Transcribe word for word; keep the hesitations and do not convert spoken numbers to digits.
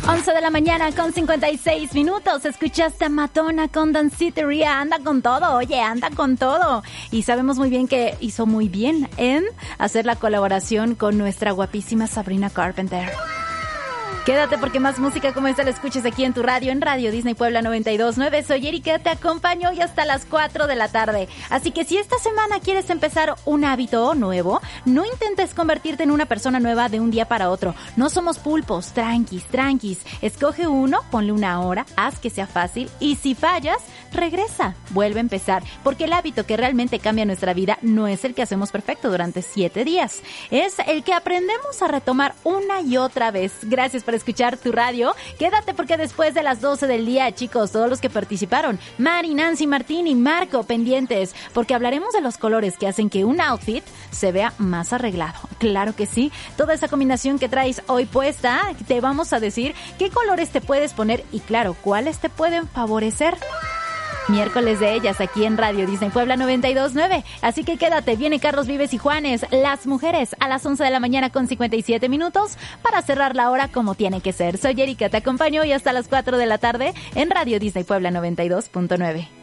once de la mañana con cincuenta y seis minutos. Escuchaste a Madonna con Danceteria. Anda con todo, oye, anda con todo. Y sabemos muy bien que hizo muy bien en hacer la colaboración con nuestra guapísima Sabrina Carpenter. Quédate porque más música como esta la escuches aquí en tu radio, en Radio Disney Puebla noventa y dos punto nueve. Soy Erika, te acompaño hoy hasta las cuatro de la tarde. Así que si esta semana quieres empezar un hábito nuevo, no intentes convertirte en una persona nueva de un día para otro. No somos pulpos, tranquis, tranquis. Escoge uno, ponle una hora, haz que sea fácil y si fallas, regresa, vuelve a empezar. Porque el hábito que realmente cambia nuestra vida no es el que hacemos perfecto durante siete días. Es el que aprendemos a retomar una y otra vez. Gracias por escuchar tu radio. Quédate porque después de las doce del día, chicos, todos los que participaron, Mari, Nancy, Martín y Marco, pendientes, porque hablaremos de los colores que hacen que un outfit se vea más arreglado. Claro que sí. Toda esa combinación que traes hoy puesta, te vamos a decir qué colores te puedes poner y claro, cuáles te pueden favorecer. Miércoles de ellas aquí en Radio Disney Puebla noventa y dos punto nueve. Así que quédate, viene Carlos Vives y Juanes, Las Mujeres, a las once de la mañana con cincuenta y siete minutos para cerrar la hora como tiene que ser. Soy Erika, te acompaño hoy hasta las cuatro de la tarde en Radio Disney Puebla noventa y dos punto nueve.